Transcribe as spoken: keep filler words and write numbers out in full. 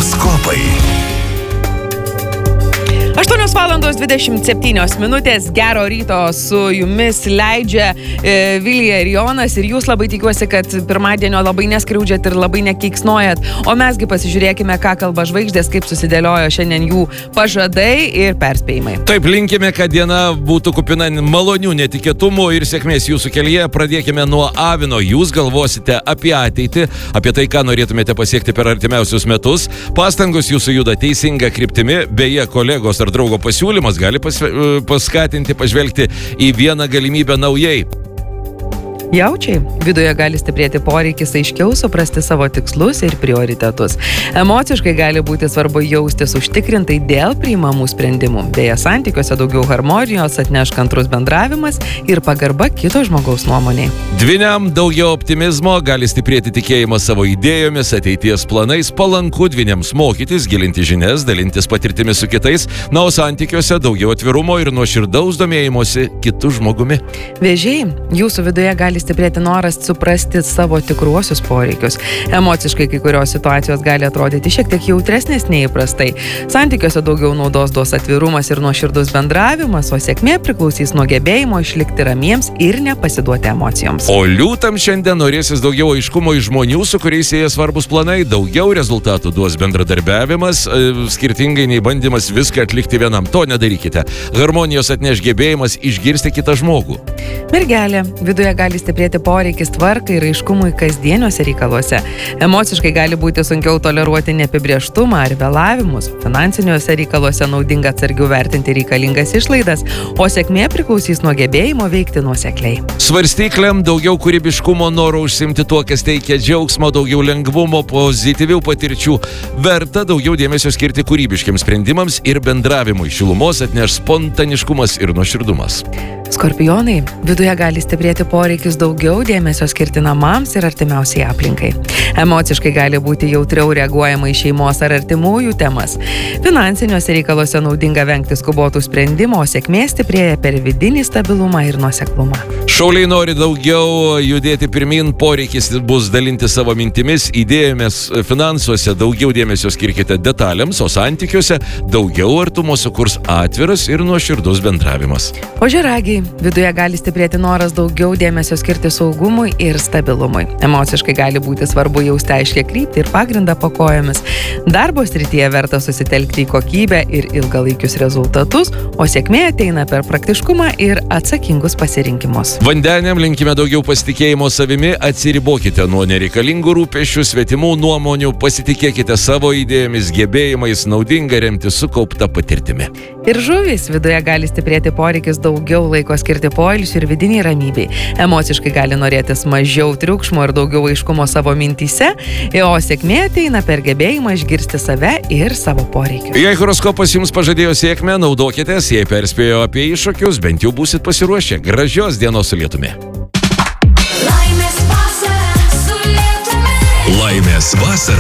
Horoskopai. aštuonios valandos dvidešimt septynios minutės. Gero ryto su jumis leidžia e, Vilija ir Jonas. Ir jūs labai tikiuosi, kad pirmadienio labai neskriaudžiat ir labai nekeiksnojat. O mesgi pasižiūrėkime, ką kalba žvaigždės, kaip susidėliojo šiandien jų pažadai ir perspėjimai. Taip, linkime, kad diena būtų kupina malonių netikėtumų ir sėkmės jūsų kelyje. Pradėkime nuo avino. Jūs galvosite apie ateitį, apie tai, ką norėtumėte pasiekti per artimiausius metus. Pastangos jūsų juda teisinga kryptimi. Beje, kolegos ar draugo pasiūlymas gali pas, paskatinti pažvelgti į vieną galimybę naujai. Jaučiai, viduje gali stiprėti poreikis aiškiau suprasti savo tikslus ir prioritetus. Emociškai gali būti svarbu jaustis užtikrintai dėl priimamų sprendimų. Beje, santykiuose daugiau harmonijos atneš kantrus bendravimas ir pagarba kito žmogaus nuomoniai. Dvyniam daugiau optimizmo, gali stiprėti tikėjimas savo idėjomis, ateities planais, palanku dvyniams mokytis, gilinti žinias, dalintis patirtimis su kitais, na, o santykiuose daugiau atvirumo ir nuoširdaus domėjimosi kitų žmogumi. Vėžiai, jūsų viduje gali stiprėti noras suprasti savo tikruosius poreikius. Emociškai kai kurios situacijos gali atrodyti šiek tiek jautresnės nei įprastai. Santykiuose daugiau naudos duos atvirumas ir nuoširdus bendravimas, o sėkmė priklausys nuo gebėjimo išlikti ramiems ir nepasiduoti emocijoms. O liūtam šiandien norėsis daugiau aiškumo iš žmonių, su kuriais jie svarbus planai, daugiau rezultatų duos bendradarbiavimas, skirtingai nei bandymas viską atlikti vienam. To nedarykite. Harmonijos atneš gebėjimas išgirsti kitą žmogų. Mergelė, viduje gali stiprėti poreikis tvarkai ir aiškumui kasdieniuose reikaluose. Emociškai gali būti sunkiau toleruoti neapibrėžtumą ar vėlavimus. Finansiniuose reikaluose naudinga atsargiau vertinti reikalingas išlaidas, o sėkmė priklausys nuo gebėjimo veikti nuosekliai. Svarstyklėm daugiau kūrybiškumo, noro užsimti tuo, kas teikia džiaugsmo, daugiau lengvumo, pozityvių patirčių. Verta daugiau dėmesio skirti kūrybiškiams sprendimams ir bendravimui. Šilumos atneš spontaniškumas ir nuoširdumas. Skorpionai, viduje gali stiprėti poreikis daugiau dėmesio skirti namams ir artimiausiai aplinkai. Emociškai gali būti jautriau reaguojama į šeimos ar artimųjų temas. Finansiniuose reikaluose naudinga vengti skubotų sprendimų, o sėkmė stiprėja per vidinį stabilumą ir nuoseklumą. Šauliai nori daugiau judėti pirmin, poreikis bus dalinti savo mintimis, idėjomis, finansuose daugiau dėmesio skirkite detalėms, o santykiuose daugiau artumo sukurs atviras ir nuoširdus bendravimas. Ožiaragiai, viduje gali stiprėti noras daugiau dėmesio skirti saugumui ir stabilumui. Emociškai gali būti svarbu jausti aiškią kryptį ir pagrindą po kojomis. Darbo srityje verta susitelkti į kokybę ir ilgalaikius rezultatus, o sėkmė ateina per praktiškumą ir atsakingus pasirinkimus. Vandeniam linkime daugiau pasitikėjimo savimi, atsiribokite nuo nereikalingų rūpesčių, svetimų nuomonių, pasitikėkite savo idėjomis, gebėjimais, naudinga remti sukauptą patirtimi. Ir žuvys, viduje gali stiprėti poreikis daugiau laiko skirti poilsiui ir vidiniai ramybei. Emociškai gali norėtis mažiau triukšmo ir daugiau aiškumo savo mintyse, o sėkmė ateina per gebėjimą išgirsti save ir savo poreikius. Jei horoskopas jums pažadėjo sėkmę, naudokitės, jei perspėjo apie iššūkius, bent jau būsit pasiruošę. Gražios dienos su lietumi. Laimės vasara su lietumi. Laimės vasara